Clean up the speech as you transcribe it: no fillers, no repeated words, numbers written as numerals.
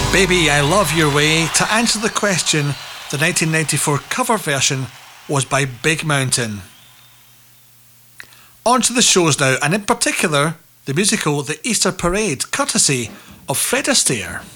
Baby, I Love Your Way. To answer the question, the 1994 cover version was by Big Mountain. On to the shows now, and in particular, the musical The Easter Parade, courtesy of Fred Astaire.